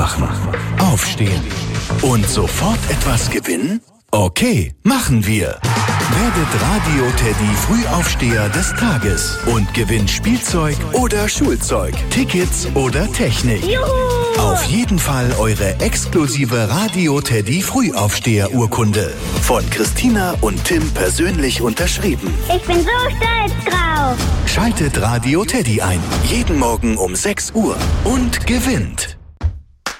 Aufwachen, Aufstehen und sofort etwas gewinnen? Okay, machen wir. Werdet Radio Teddy Frühaufsteher des Tages und gewinnt Spielzeug oder Schulzeug, Tickets oder Technik. Juhu! Auf jeden Fall eure exklusive Radio Teddy Frühaufsteher-Urkunde. Von Christina und Tim persönlich unterschrieben. Ich bin so stolz drauf. Schaltet Radio Teddy ein. Jeden Morgen um 6 Uhr und gewinnt.